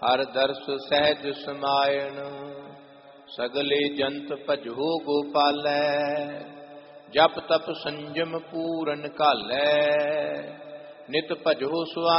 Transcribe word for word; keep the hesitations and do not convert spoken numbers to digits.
ਹਰ ਦਰਸ ਸਹਿਜ ਸਮਾਇਣ। ਸਗਲੇ ਜੰਤ ਭਜੋ ਗੋਪਾਲੈ, ਜਪ ਤਪ ਸੰਜਮ ਪੂਰਨ ਘਾਲੈ। ਨਿਤ ਭਜੋ ਸੁਆ